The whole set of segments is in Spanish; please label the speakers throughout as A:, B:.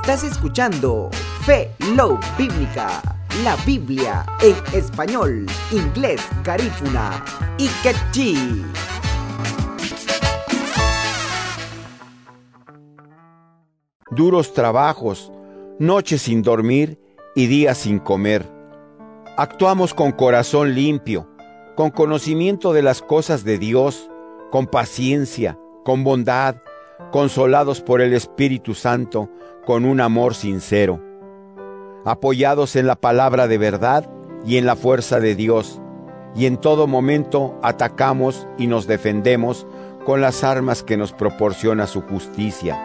A: Estás escuchando Fe Love Bíblica, la Biblia en español, inglés, garífuna y quechí.
B: Duros trabajos, noches sin dormir y días sin comer. Actuamos con corazón limpio, con conocimiento de las cosas de Dios, con paciencia, con bondad, consolados por el Espíritu Santo, con un amor sincero, apoyados en la palabra de verdad y en la fuerza de Dios, y en todo momento atacamos y nos defendemos con las armas que nos proporciona su justicia.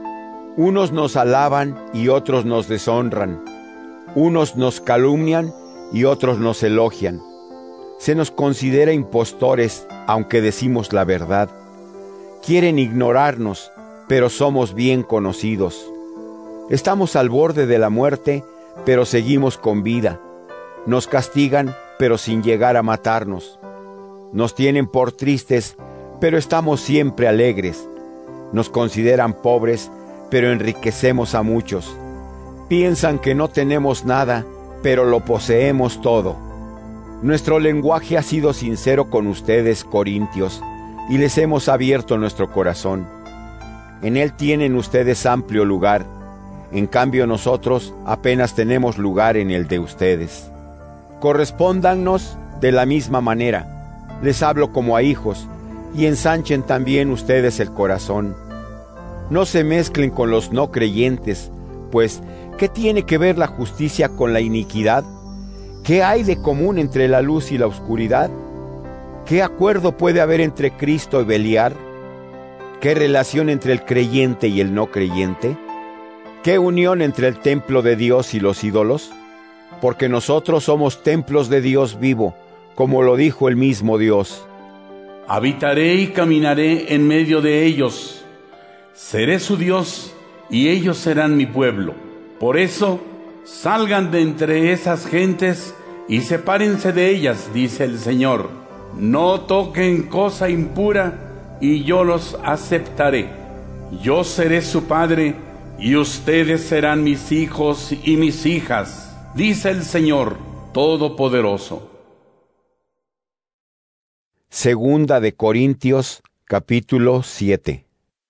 B: Unos nos alaban y otros nos deshonran, unos nos calumnian y otros nos elogian. Se nos considera impostores, aunque decimos la verdad. Quieren ignorarnos, pero somos bien conocidos. Estamos al borde de la muerte, pero seguimos con vida. Nos castigan, pero sin llegar a matarnos. Nos tienen por tristes, pero estamos siempre alegres. Nos consideran pobres, pero enriquecemos a muchos. Piensan que no tenemos nada, pero lo poseemos todo. Nuestro lenguaje ha sido sincero con ustedes, corintios, y les hemos abierto nuestro corazón. En él tienen ustedes amplio lugar, en cambio nosotros apenas tenemos lugar en el de ustedes. Correspóndannos de la misma manera, les hablo como a hijos, y ensanchen también ustedes el corazón. No se mezclen con los no creyentes, pues, ¿qué tiene que ver la justicia con la iniquidad? ¿Qué hay de común entre la luz y la oscuridad? ¿Qué acuerdo puede haber entre Cristo y Beliar? ¿Qué relación entre el creyente y el no creyente? ¿Qué unión entre el templo de Dios y los ídolos? Porque nosotros somos templos de Dios vivo, como lo dijo el mismo Dios.
C: Habitaré y caminaré en medio de ellos. Seré su Dios y ellos serán mi pueblo. Por eso, salgan de entre esas gentes y sepárense de ellas, dice el Señor. No toquen cosa impura y yo los aceptaré. Yo seré su padre y ustedes serán mis hijos y mis hijas, dice el Señor Todopoderoso.
B: Segunda de Corintios, capítulo 7.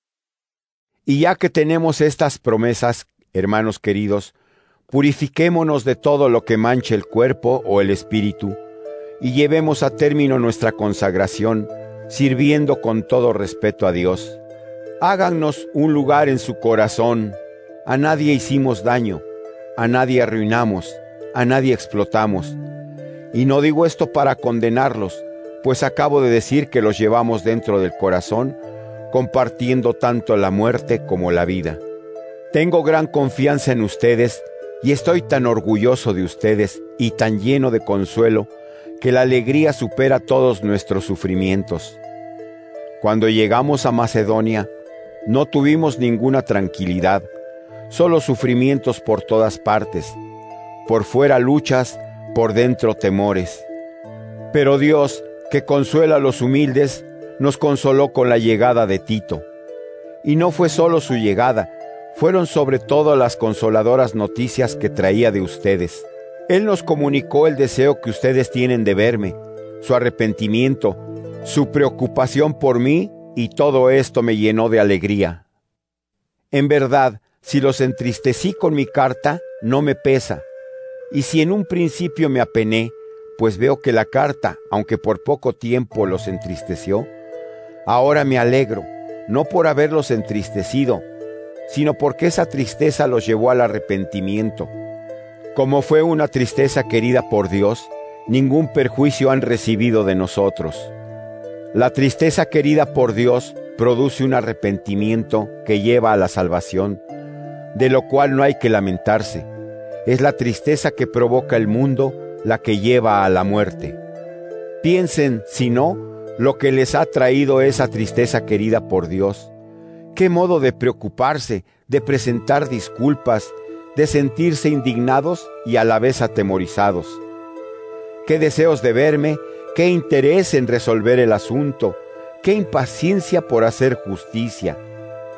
B: Y ya que tenemos estas promesas, hermanos queridos, purifiquémonos de todo lo que manche el cuerpo o el espíritu, y llevemos a término nuestra consagración, sirviendo con todo respeto a Dios. Háganos un lugar en su corazón. A nadie hicimos daño, a nadie arruinamos, a nadie explotamos. Y no digo esto para condenarlos, pues acabo de decir que los llevamos dentro del corazón, compartiendo tanto la muerte como la vida. Tengo gran confianza en ustedes y estoy tan orgulloso de ustedes y tan lleno de consuelo que la alegría supera todos nuestros sufrimientos. Cuando llegamos a Macedonia, no tuvimos ninguna tranquilidad, solo sufrimientos por todas partes, por fuera luchas, por dentro temores. Pero Dios, que consuela a los humildes, nos consoló con la llegada de Tito. Y no fue solo su llegada, fueron sobre todo las consoladoras noticias que traía de ustedes. Él nos comunicó el deseo que ustedes tienen de verme, su arrepentimiento, su preocupación por mí, y todo esto me llenó de alegría. En verdad, si los entristecí con mi carta, no me pesa. Y si en un principio me apené, pues veo que la carta, aunque por poco tiempo los entristeció, ahora me alegro, no por haberlos entristecido, sino porque esa tristeza los llevó al arrepentimiento. Como fue una tristeza querida por Dios, ningún perjuicio han recibido de nosotros. La tristeza querida por Dios produce un arrepentimiento que lleva a la salvación, de lo cual no hay que lamentarse. Es la tristeza que provoca el mundo la que lleva a la muerte. Piensen, si no, lo que les ha traído esa tristeza querida por Dios. Qué modo de preocuparse, de presentar disculpas, de sentirse indignados y a la vez atemorizados. Qué deseos de verme, qué interés en resolver el asunto, qué impaciencia por hacer justicia.